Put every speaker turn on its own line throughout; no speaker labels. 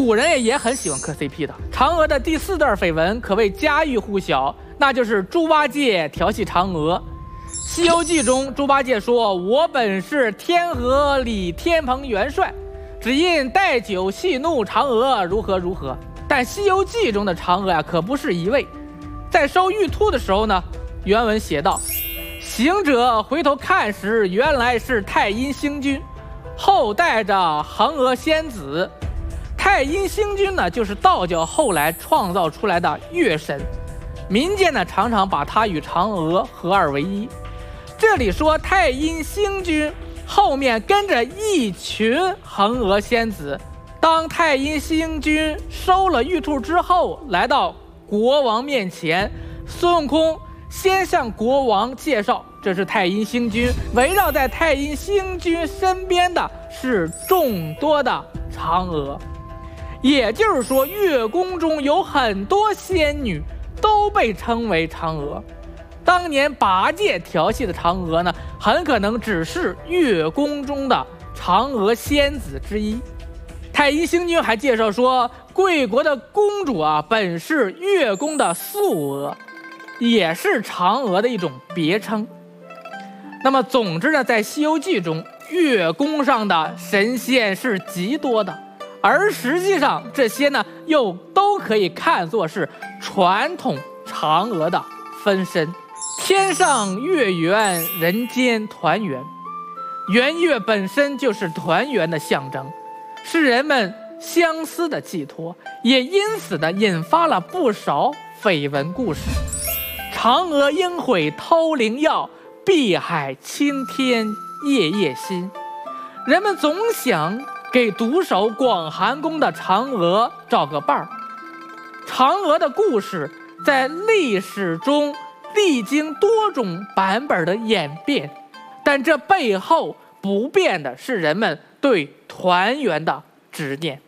古人也很喜欢磕 CP 的。嫦娥的第4段绯闻可谓家喻户晓，那就是猪八戒调戏嫦娥。《西游记》中，猪八戒说：“我本是天河里天蓬元帅，只因带酒戏怒嫦娥，如何如何。”但《西游记》中的嫦娥可不是一位。在收玉兔的时候呢，原文写道：“行者回头看时，原来是太阴星君，后带着嫦娥仙子。”太阴星君呢，就是道教后来创造出来的月神，民间呢常常把它与嫦娥合二为一。这里说太阴星君，后面跟着一群嫦娥仙子。当太阴星君收了玉兔之后，来到国王面前，孙悟空先向国王介绍，这是太阴星君。围绕在太阴星君身边的是众多的嫦娥。也就是说，月宫中有很多仙女都被称为嫦娥。当年八戒调戏的嫦娥呢，很可能只是月宫中的嫦娥仙子之一。太阴星君还介绍说，贵国的公主本是月宫的素娥，也是嫦娥的一种别称。那么总之呢，在《西游记》中，月宫上的神仙是极多的。而实际上，这些呢又都可以看作是传统嫦娥的分身。天上月圆，人间团圆。圆月本身就是团圆的象征，是人们相思的寄托，也因此呢引发了不少绯闻故事。嫦娥应悔偷灵药，碧海青天夜夜心。人们总想给独守广寒宫的嫦娥找个伴儿。嫦娥的故事在历史中历经多种版本的演变，但这背后不变的是人们对团圆的执念。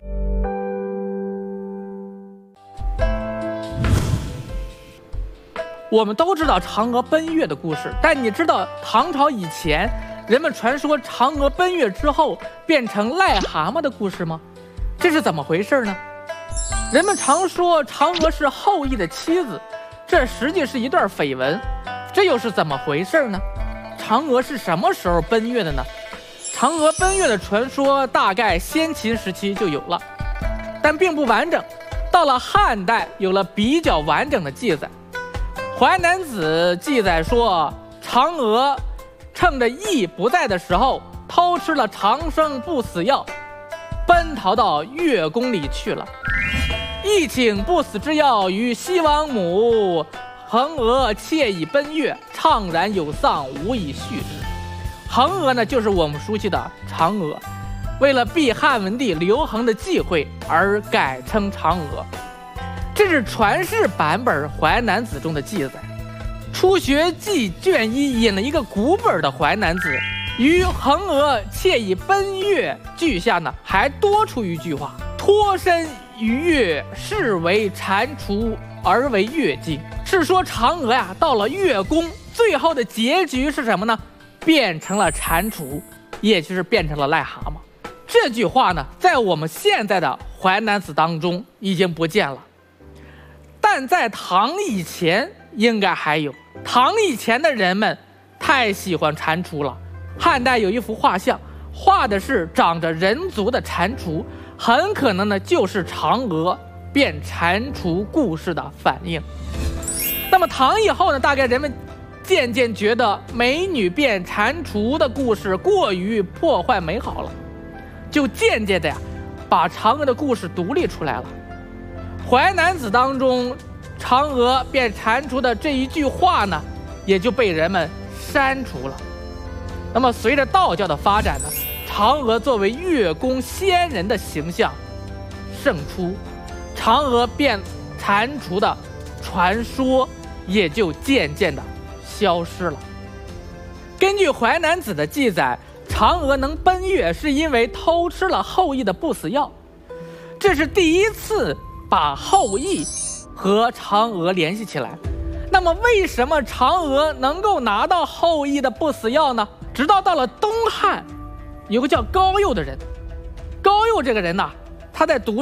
我们都知道嫦娥奔月的故事，但你知道唐朝以前人们传说嫦娥奔月之后变成癞蛤蟆的故事吗？这是怎么回事呢？人们常说嫦娥是后羿的妻子，这实际是一段绯闻，这又是怎么回事呢？嫦娥是什么时候奔月的呢？嫦娥奔月的传说大概先秦时期就有了，但并不完整，到了汉代有了比较完整的记载。淮南子记载说，嫦娥趁着羿不在的时候，偷吃了长生不死药，奔逃到月宫里去了。羿请不死之药于西王母，嫦娥窃以奔月，怅然有丧，无以续之。嫦娥呢，就是我们熟悉的嫦娥，为了避汉文帝刘恒的忌讳而改称嫦娥。这是传世版本淮南子中的记载。初学记卷1引了一个古本的淮南子，于嫦娥窃以奔月句下呢，还多出一句话：脱身于月，是为蟾蜍而为月经。是说嫦娥到了月宫，最后的结局是什么呢？变成了蟾蜍，也就是变成了癞蛤蟆。这句话呢，在我们现在的淮南子当中已经不见了，但在唐以前应该还有。唐以前的人们太喜欢蟾蜍了。汉代有一幅画像，画的是长着人族的蟾蜍，很可能呢就是嫦娥变蟾蜍故事的反应。那么唐以后呢，大概人们渐渐觉得美女变蟾蜍的故事过于破坏美好了，就渐渐的把嫦娥的故事独立出来了。淮南子当中嫦娥变蟾蜍的这一句话呢，也就被人们删除了。那么随着道教的发展呢，嫦娥作为月宫仙人的形象胜出，嫦娥变蟾蜍的传说也就渐渐的消失了。根据淮南子的记载，嫦娥能奔月是因为偷吃了后羿的不死药，这是第一次把后羿和嫦娥联系起来。那么为什么嫦娥能够拿到后羿的不死药呢？直到了东汉，有个叫高诱的人。高诱这个人呢，他在读